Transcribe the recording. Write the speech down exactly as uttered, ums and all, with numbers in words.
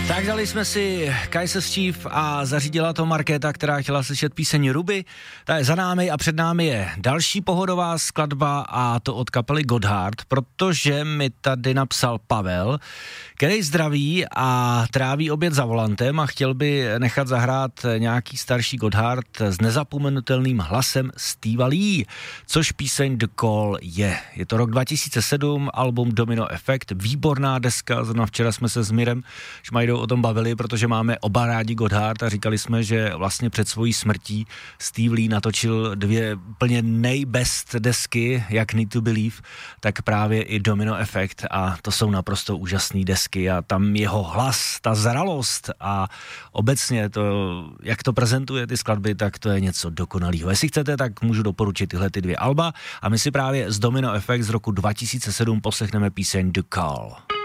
Tak dali jsme si Kaiser's Chief a zařídila to Markéta, která chtěla slyšet píseň Ruby. Ta je za námi a před námi je další pohodová skladba a to od kapely Gotthard, protože mi tady napsal Pavel, který zdraví a tráví oběd za volantem a chtěl by nechat zahrát nějaký starší Gotthard s nezapomenutelným hlasem Steva Lee, což píseň The Call je. Je to rok dva tisíce sedm, album Domino Effect, výborná deska, zrovna včera jsme se s Mirem Šmajdou o tom bavili, protože máme oba rádi Gotthard a říkali jsme, že vlastně před svojí smrtí Steve Lee natočil dvě úplně nejbest desky, jak Need to Believe, tak právě i Domino Effect a to jsou naprosto úžasné desky a tam jeho hlas, ta zralost a obecně to, jak to prezentuje ty skladby, tak to je něco dokonalého. Jestli chcete, tak můžu doporučit tyhle ty dvě alba a my si právě z Domino Effect z roku dva tisíce sedm poslechneme píseň The Call.